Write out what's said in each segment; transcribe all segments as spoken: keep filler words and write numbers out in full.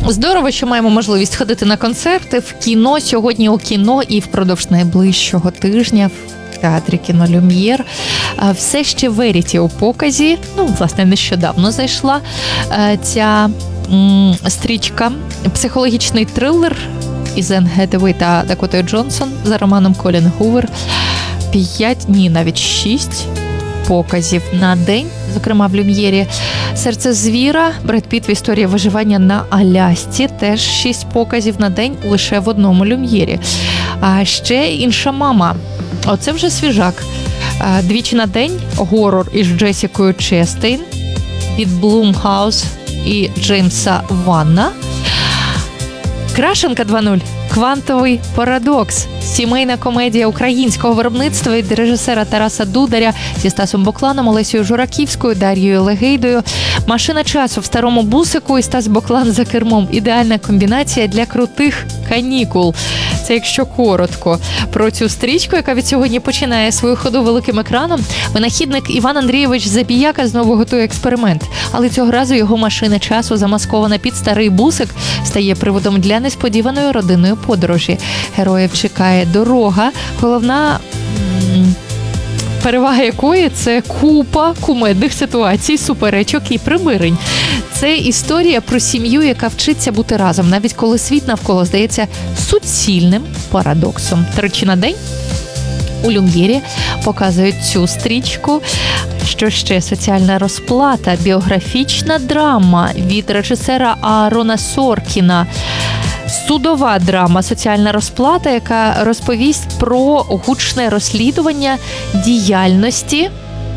Здорово, що маємо можливість ходити на концерти, в кіно, сьогодні у кіно і впродовж найближчого тижня в театрі кіно «Люм'єр». Все ще Веріті у показі. Ну, власне, нещодавно зайшла ця м, стрічка. Психологічний трилер із Енн Гетевей та Дакотою Джонсон за романом Колін Гувер. П'ять, ні, навіть шість показів на день, зокрема в «Люм'єрі». «Серце звіра», Бред Піт в історії виживання на Алясці, теж шість показів на день лише в одному «Люм'єрі». А ще «Інша мама». Оце вже свіжак. Двічі на день горор із Джесікою Честейн від Блумхаус і Джеймса Ванна. Крашенка два нуль. Квантовий парадокс. Сімейна комедія українського виробництва від режисера Тараса Дударя зі Стасом Бокланом, Олесією Жураківською, Дар'єю Легейдою. Машина часу в старому бусику і Стас Боклан за кермом. Ідеальна комбінація для крутих канікул. Це якщо коротко. Про цю стрічку, яка від сьогодні починає свою ходу великим екраном, винахідник Іван Андрійович Забіяка знову готує експеримент. Але цього разу його машина часу, замаскована під старий бусик, стає приводом для несподіваної родинної подорожі. Героїв чекає дорога, головна м- перевага якої – це купа кумедних ситуацій, суперечок і примирень. Це історія про сім'ю, яка вчиться бути разом, навіть коли світ навколо здається суцільним парадоксом. Тричі на день у «Люм'єрі» показують цю стрічку. Що ще? Соціальна розплата, біографічна драма від режисера Аарона Соркіна. Судова драма «Соціальна розплата», яка розповість про гучне розслідування діяльності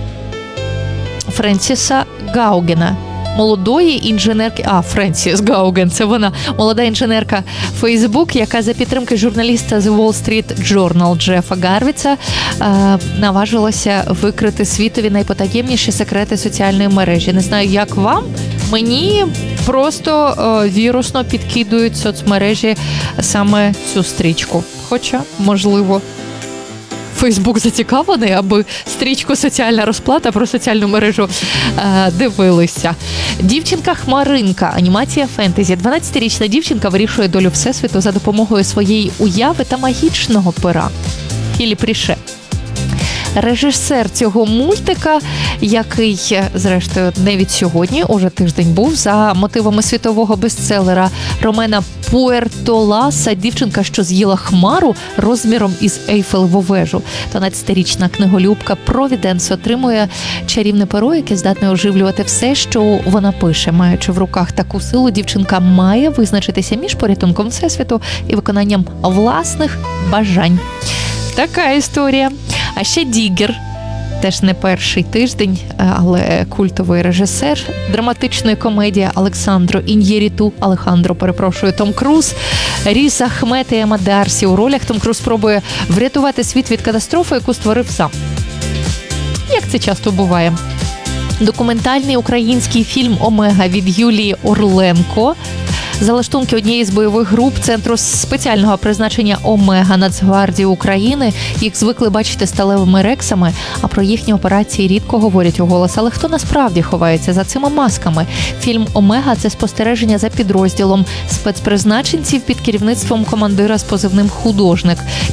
Френсіса Гаугена, молодої інженерки, а, Френсіс Гауген, це вона, молода інженерка Facebook, яка за підтримки журналіста The Wall Street Journal Джефа Гарвіца е, наважилася викрити світові найпотаємніші секрети соціальної мережі. Не знаю, як вам, мені просто е, вірусно підкидують соцмережі саме цю стрічку. Хоча, можливо, Фейсбук зацікавлений, аби стрічку «Соціальна розплата» про соціальну мережу е, дивилися. Дівчинка-хмаринка. Анімація фентезі. дванадцятирічна дівчинка вирішує долю Всесвіту за допомогою своєї уяви та магічного пера. Філіп Ріше. Режисер цього мультика, який, зрештою, не від сьогодні, уже тиждень був, за мотивами світового бестселера Ромена Пуертоласа «Дівчинка, що з'їла хмару» розміром із Ейфелеву вежу. дванадцятирічна книголюбка Провіденс отримує чарівне перо, яке здатне оживлювати все, що вона пише. Маючи в руках таку силу, дівчинка має визначитися між порятунком Всесвіту і виконанням власних бажань. Така історія. А ще «Діггер», теж не перший тиждень, але культовий режисер, драматичної комедії Олександро Ін'єріту, Алехандро, перепрошую, Том Круз, Різ Ахмед і Ема Дарсі у ролях. Том Круз пробує врятувати світ від катастрофи, яку створив сам. Як це часто буває. Документальний український фільм «Омега» від Юлії Орленко. Залаштунки однієї з бойових груп Центру спеціального призначення «Омега» Нацгвардії України. Їх звикли бачити сталевими рексами, а про їхні операції рідко говорять уголос. Але хто насправді ховається за цими масками? Фільм «Омега» – це спостереження за підрозділом спецпризначенців під керівництвом командира з позивним «Художник».